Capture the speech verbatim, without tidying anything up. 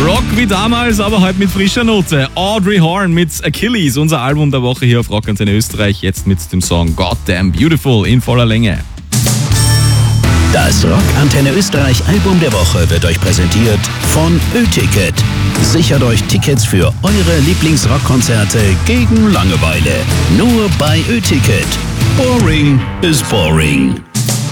Rock wie damals, aber heute mit frischer Note. Audrey Horn mit Achilles, unser Album der Woche hier auf Rock Antenne Österreich, jetzt mit dem Song Goddamn Beautiful in voller Länge. Das Rock Antenne Österreich Album der Woche wird euch präsentiert von Ö-Ticket. Sichert euch Tickets für eure Lieblingsrockkonzerte gegen Langeweile. Nur bei Ö-Ticket. Boring is boring.